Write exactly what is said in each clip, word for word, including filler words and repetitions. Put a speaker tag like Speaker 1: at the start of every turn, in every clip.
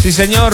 Speaker 1: Sí, señor.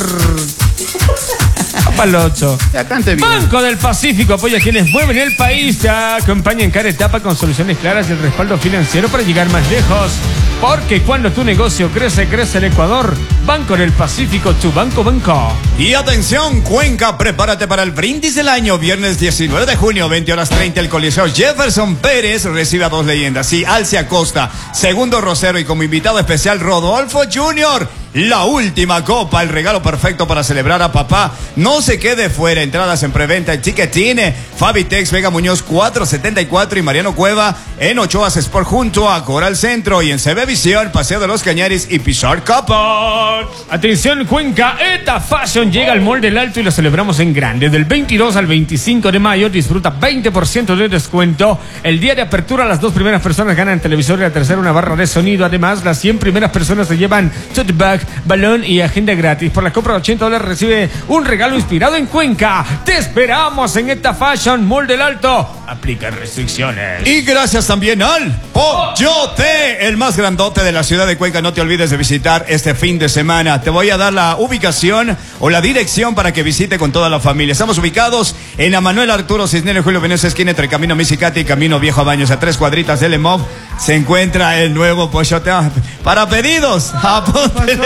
Speaker 1: Palocho.
Speaker 2: Ya cante bien.
Speaker 1: Banco del Pacífico apoya a quienes mueven el país. Te acompaña en cada etapa con soluciones claras y el respaldo financiero para llegar más lejos. Porque cuando tu negocio crece, crece el Ecuador. Banco del Pacífico, tu banco banco.
Speaker 3: Y atención, Cuenca, prepárate para el brindis del año. Viernes diecinueve de junio, veinte horas treinta, el Coliseo Jefferson Pérez recibe a dos leyendas. Sí, Alcia Acosta, Segundo Rosero y como invitado especial Rodolfo junior La última copa, el regalo perfecto para celebrar a papá. No se quede fuera. Entradas en preventa en Ticketine, Fabitex, Vega Muñoz cuatrocientos setenta y cuatro y Mariano Cueva en Ochoas Sport junto a Coral Centro y en C B Visión, Paseo de los Cañaris y Pizarro Couple.
Speaker 1: Atención, Cuenca, Eta Fashion llega al Mall del Alto y lo celebramos en grande. Del veintidós al veinticinco de mayo disfruta veinte por ciento de descuento. El día de apertura, las dos primeras personas ganan televisor y la tercera una barra de sonido. Además, las cien primeras personas se llevan tote bag, balón y agenda gratis. Por la compra de ochenta dólares recibe un regalo inspirado en Cuenca. Te esperamos en Eta Fashion Mall del Alto. Aplica restricciones.
Speaker 3: Y gracias también al Pollote, el más grandote de la ciudad de Cuenca. No te olvides de visitar este fin de semana. Te voy a dar la ubicación o la dirección para que visite con toda la familia. Estamos ubicados en la Manuel Arturo Cisneros Julio Venecia, esquina entre Camino Misicati y Camino Viejo a Baños, a tres cuadritas del Emov. Se encuentra el nuevo Pollote. Para pedidos, apúntele.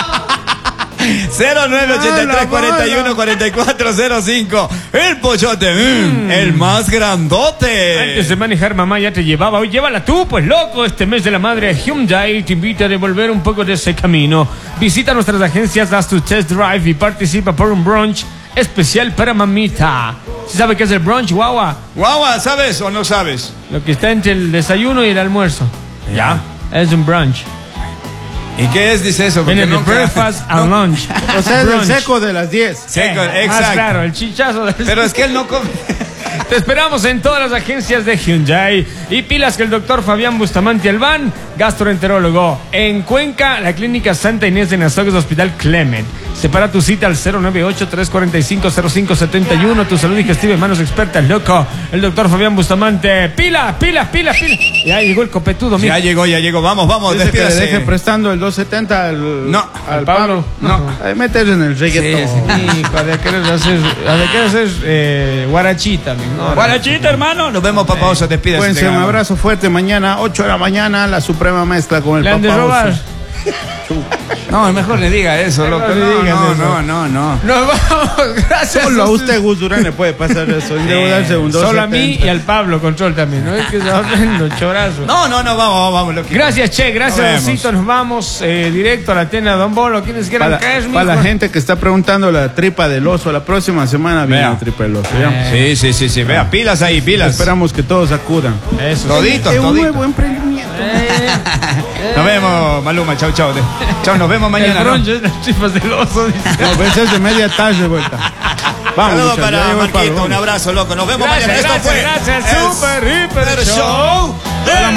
Speaker 3: cero nueve ochenta y tres cuarenta y uno cuarenta y cuatro cero cinco. El Pollote, mm, mm. el más grandote.
Speaker 1: Antes de manejar, mamá ya te llevaba. Hoy llévala tú, pues loco. Este mes de la madre, Hyundai te invita a devolver un poco de ese camino. Visita nuestras agencias, haz tu test drive y participa por un brunch especial para mamita. ¿Sí sabe qué es el brunch, guagua?
Speaker 3: Guagua, ¿sabes o no sabes?
Speaker 1: Lo que está entre el desayuno y el almuerzo.
Speaker 3: Ya.
Speaker 1: Es un brunch.
Speaker 3: ¿Y qué es, dice eso?
Speaker 1: En el nunca... breakfast and no. lunch.
Speaker 2: O sea, es el seco de las diez.
Speaker 3: Seco,
Speaker 1: eh,
Speaker 3: exacto.
Speaker 1: Más claro, el chichazo del...
Speaker 3: Pero es que él no come.
Speaker 1: Te esperamos en todas las agencias de Hyundai. Y pilas que el doctor Fabián Bustamante Albán, gastroenterólogo. En Cuenca, la clínica Santa Inés de Nazaret, Hospital Clement. Separa tu cita al cero nueve ocho tres cuatro cinco cero cinco siete uno. Tu salud digestiva en manos expertas, loco. El doctor Fabián Bustamante. Pilas, pilas, pilas, pilas. Ya llegó el copetudo,
Speaker 3: mira. Ya llegó, ya llegó. Vamos, vamos,
Speaker 2: dice despídase. Que le deje prestando el doscientos setenta al,
Speaker 3: no,
Speaker 2: al,
Speaker 1: al Pablo.
Speaker 2: No, no. Mételo en el reggaetón.
Speaker 1: Sí, sí. Hijo, de querer hacer, de querer hacer eh, guarachita, ¿no?
Speaker 3: Guarachita, hermano. Nos vemos, papá. Oso, despídase.
Speaker 2: Cuídense, un abrazo fuerte. Mañana, ocho de la mañana, la suprema mezcla con el
Speaker 1: ¿Le
Speaker 2: papá.
Speaker 1: han de robar?
Speaker 3: No, mejor le diga eso, loco. No, no, no, no, no, no.
Speaker 1: Nos vamos, gracias.
Speaker 2: Solo a usted, Gus Durán, le puede pasar eso. Endeudarse un
Speaker 1: Solo a mí y al Pablo Control también, ¿no? Es que se horrendo, chorazo.
Speaker 3: No, no, no, vamos, vamos, loco.
Speaker 1: Gracias, Che, gracias, Rosito. Nos vamos eh, directo a la tienda de Don Bolo. ¿Quiénes quieran caer, mijo?
Speaker 2: Para la gente que está preguntando la tripa del oso, la próxima semana viene la tripa del oso.
Speaker 3: Eh. Sí, sí, sí, sí. Vea, pilas ahí, pilas.
Speaker 2: Esperamos que todos acudan.
Speaker 1: Eso.
Speaker 3: Toditos,
Speaker 2: es un
Speaker 3: toditos.
Speaker 2: nuevo emprendimiento.
Speaker 1: Eh,
Speaker 3: eh. Nos vemos, Maluma. Chau, chau. Chau, nos vemos mañana.
Speaker 1: El broncho es las tripas del oso, dice.
Speaker 2: No, pues es de media tarde de vuelta. Vamos,
Speaker 3: saludos para Marquito, un abrazo, loco. Nos vemos
Speaker 1: gracias,
Speaker 3: mañana.
Speaker 1: Gracias,
Speaker 3: Esto fue
Speaker 1: gracias, Super Hiper Show.
Speaker 3: show.